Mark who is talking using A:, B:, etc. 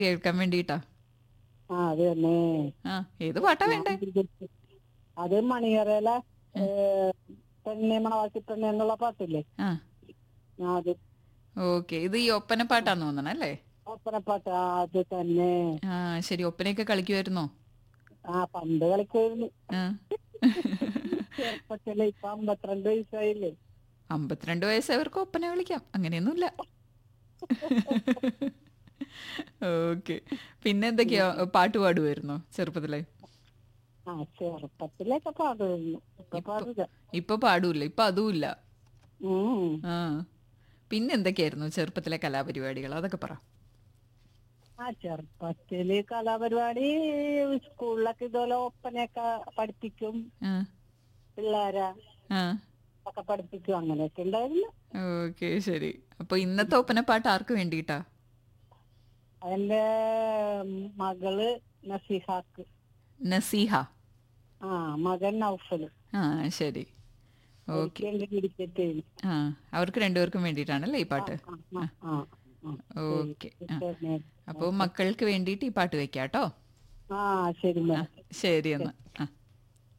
A: കേൾക്കാൻ വേണ്ടിട്ടാ.
B: ആ അത് തന്നെ.
A: ആ, ഏത് പാട്ടാ
B: ഞാൻ
A: വേണ്ടേ?
B: വിചാരിച്ചു, അത് മണിയറയിലെ പെണ്ണെ മണവാട്ടി പെണ്ണെ എന്നുള്ള പാട്ടില്ലേ,
A: ആ,
B: അത്
A: ഓക്കെ. ഇത് ഈ ഒപ്പന പാട്ടാന്ന് തോന്നണം അല്ലേ?
B: ഒപ്പനപ്പാട്ട്, അത് തന്നെ.
A: ആ, ശരി. ഒപ്പനയൊക്കെ കളിക്കുമായിരുന്നോ?
B: ആ പണ്ട് കളിക്കായിരുന്നു
A: ആ.
B: ചെറുപ്പത്തില്. ഇപ്പൊ 52 വയസ്സായില്ലേ.
A: 52 വയസ്സായവർക്ക് ഒപ്പന കളിക്കാം, അങ്ങനെയൊന്നുമില്ല. ഓക്കെ. പിന്നെ എന്തൊക്കെയാ പാട്ട് പാടുമായിരുന്നോ ചെറുപ്പത്തിലെ?
B: ആ ചെറുപ്പത്തിലൊക്കെ പാടുമായിരുന്നു, ഇപ്പൊ
A: ഇപ്പൊ
B: പാടില്ല.
A: ഇപ്പൊ പാടൂല, ഇപ്പൊ അതുമില്ല.
B: ഉം.
A: ആ, പിന്നെ എന്തൊക്കെയായിരുന്നു ചെറുപ്പത്തിലെ കലാപരിപാടികൾ, അതൊക്കെ പറ.
B: ആ ചെറുപ്പത്തില് കലാപരിപാടി, സ്കൂളിലൊക്കെ ഇതുപോലെ ഒപ്പനയൊക്കെ പഠിപ്പിക്കും,
A: ആ,
B: പിള്ളേരെ
A: ആ,
B: ഒക്കെ പഠിപ്പിക്കും, അങ്ങനെയൊക്കെ ഉണ്ടായിരുന്നു.
A: ഓക്കെ, ശരി. അപ്പൊ ഇന്നത്തെ ഒപ്പനപ്പാട്ട് ആർക്ക് വേണ്ടിയിട്ടാ?
B: എന്റെ മകള് നസീഹാക്ക്.
A: നസീഹ.
B: ആ മകൻ നൗഫല്.
A: ആ, ശരി.
B: എനിക്ക്
A: ഓക്കെ.
B: വേണ്ടി പിടിച്ചിട്ട്.
A: ആ, അവർക്ക് രണ്ടുപേർക്കും വേണ്ടിയിട്ടാണല്ലേ ഈ
B: ആ
A: പാട്ട്?
B: ആ ആ
A: ആ,
B: ആ ആ ശരി.
A: ഓക്കെ. ആ,
B: പിന്നെ,
A: അപ്പോൾ
B: ഓക്കെ.
A: മക്കൾക്ക് വേണ്ടിയിട്ട് ഈ പാട്ട് വെക്കാം കേട്ടോ.
B: ആ ശരി
A: ആ,
B: മേഡം.
A: ശരി
B: ശരി.
A: എന്നാൽ. ആ.